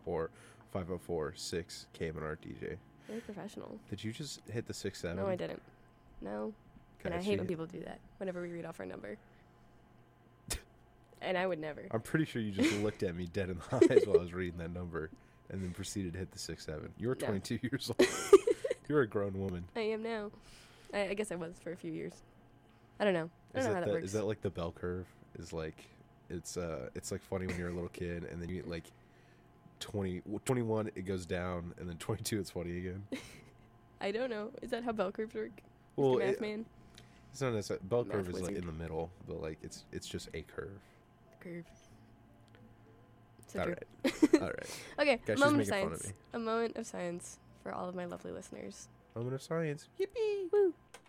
or 504-6 Cayman DJ. Very professional. Did you just hit the 6-7? No, I didn't. No. Okay, And I so hate when you- people do that whenever we read off our number. And I would never. I'm pretty sure you just looked at me dead in the eyes while I was reading that number and then proceeded to hit the 6-7. You were No. 22 years old. You're a grown woman. I am now. I guess I was for a few years. I don't know. I don't know how that works. Is that like the bell curve? Is like it's like funny when you're a little kid and then you get like 21 it goes down and then 22 it's funny again. I don't know. Is that how bell curves work? Well, Mr. Math Man? It's not necessarily bell curve Math is like wizard. in the middle, but like it's just a curve. Curve. So All true. right. All right. Okay, Guys, she's moment of making fun of science. me. A moment of science for all of my lovely listeners. Moment of science. Yippee! Woo!